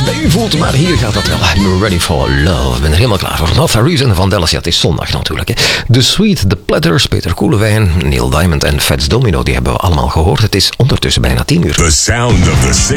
meevoelt, maar hier gaat dat wel. I'm ready for love. Ik ben er helemaal klaar voor. Not a reason van Dallas. Ja, het is zondag natuurlijk. Hè. The Sweet, The Platters, Peter Koelewijn, Neil Diamond en Fats Domino, die hebben we allemaal gehoord. Het is ondertussen bijna 10 uur. The sound of the